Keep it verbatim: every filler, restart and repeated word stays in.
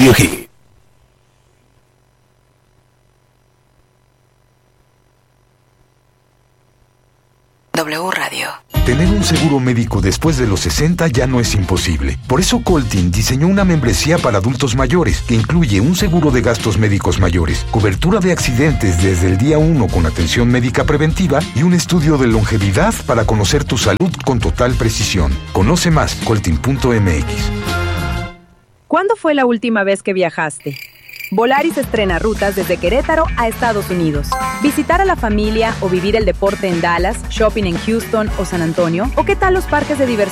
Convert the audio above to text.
Radio Hit. W Radio. Tener un seguro médico después de los sesenta ya no es imposible. Por eso Coltin diseñó una membresía para adultos mayores que incluye un seguro de gastos médicos mayores, cobertura de accidentes desde el día uno con atención médica preventiva y un estudio de longevidad para conocer tu salud con total precisión. Conoce más, coltin punto m x. ¿Cuándo fue la última vez que viajaste? Volaris estrena rutas desde Querétaro a Estados Unidos. Visitar a la familia o vivir el deporte en Dallas, shopping en Houston o San Antonio, o qué tal los parques de diversión